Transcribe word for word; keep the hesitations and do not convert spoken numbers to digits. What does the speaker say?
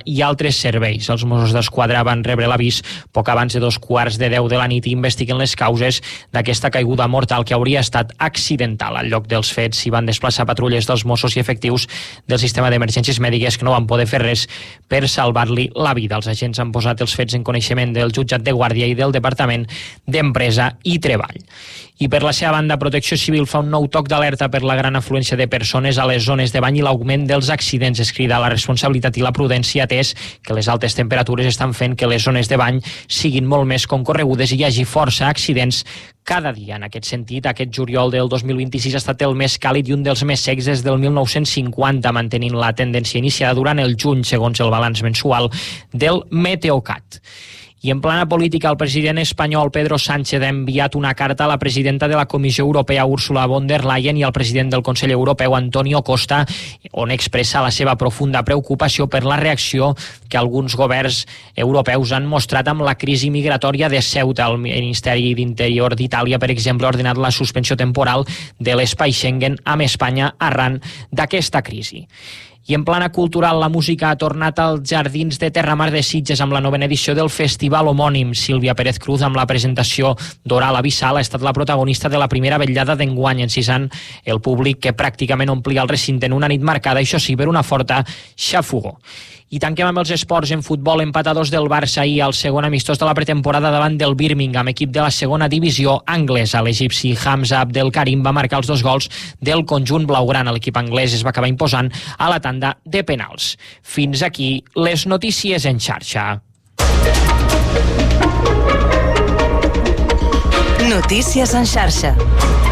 i altres serveis. Els Mossos d'Esquadra van rebre l'avís poc abans de dos quarts de deu de la nit i investiguen les causes d'aquesta caiguda mortal que hauria estat accidental. Al lloc dels fets s'hi van desplaçar patrulles dels Mossos i efectius del sistema d'emergències mèdiques que no van poder fer res per salvar-li la vida. Els agents han posat els fets en coneixement del jutjat de Guàrdia i del Departament d'Empresa i Treball. I per la seva banda, Protecció Civil fa un nou toc d'alerta per la gran afluència de persones a les zones de bany i l'augment dels accidents. Es crida a la responsabilitat i la prudència, atès que les altes temperatures estan fent que les zones de bany siguin molt més concorregudes i hi hagi força accidents cada dia. En aquest sentit, aquest juliol del dos mil vint-i-sis ha estat el més càlid i un dels més secs des del mil nou-cents cinquanta, mantenint la tendència iniciada durant el juny, segons el balanç mensual del Meteocat. I en plana política, el president espanyol Pedro Sánchez ha enviat una carta a la presidenta de la Comissió Europea, Ursula von der Leyen, i al president del Consell Europeu, Antonio Costa, on expressa la seva profunda preocupació per la reacció que alguns governs europeus han mostrat amb la crisi migratòria de Ceuta. El Ministeri d'Interior d'Itàlia, per exemple, ha ordenat la suspensió temporal de l'espai Schengen amb Espanya arran d'aquesta crisi. I en plana cultural, la música ha tornat als Jardins de Terramar de Sitges amb la novena edició del festival homònim. Sílvia Pérez Cruz, amb la presentació d'Oral Abissal, ha estat la protagonista de la primera vetllada d'enguany, encisant el públic que pràcticament omplia el recinte en una nit marcada, això sí, per una forta xafogor. I tanquem amb els esports. En futbol, empat a dos del Barça ahir al segon amistós de la pretemporada davant del Birmingham, equip de la segona divisió anglesa. L'egipci Hamza Abdelkarim va marcar els dos gols del conjunt blaugrana. L'equip anglès es va acabar imposant a la tanda de penals. Fins aquí les notícies en xarxa. Notícies en xarxa.